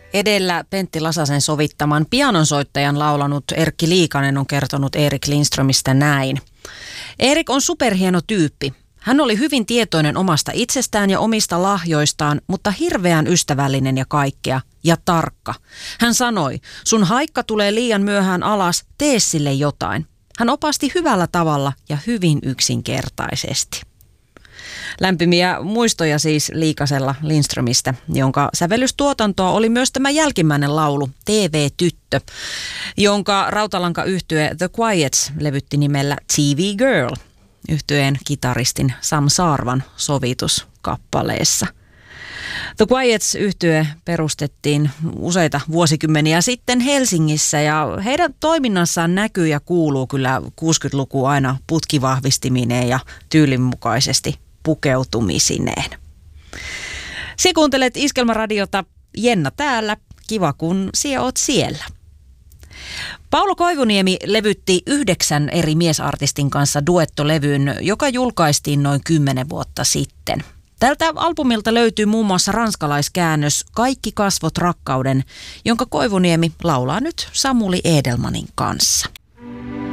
Edellä Pentti Lasasen sovittaman pianonsoittajan laulanut Erkki Liikanen on kertonut Erik Lindströmistä näin. Erik on superhieno tyyppi. Hän oli hyvin tietoinen omasta itsestään ja omista lahjoistaan, mutta hirveän ystävällinen ja kaikkea. Ja tarkka. Hän sanoi, sun haikka tulee liian myöhään alas, tee sille jotain. Hän opasti hyvällä tavalla ja hyvin yksinkertaisesti. Lämpimiä muistoja siis Liikasella Lindströmistä, jonka sävellystuotantoa oli myös tämä jälkimmäinen laulu, TV-tyttö, jonka rautalankayhtye The Quiets levytti nimellä TV Girl, yhtyeen kitaristin Sam Saarvan sovituskappaleessa. The Quiets-yhtye perustettiin useita vuosikymmeniä sitten Helsingissä ja heidän toiminnassaan näkyy ja kuuluu kyllä 60-luku aina putkivahvistimineen ja tyylin pukeutumisineen. Si kuuntelet Iskelmäradiota, Jenna täällä, kiva kun sie oot siellä. Paulo Koivuniemi levytti 9 eri miesartistin kanssa duettolevyn, joka julkaistiin noin 10 vuotta sitten. Tältä albumilta löytyy muun muassa ranskalaiskäännös Kaikki kasvot rakkauden, jonka Koivuniemi laulaa nyt Samuli Edelmanin kanssa.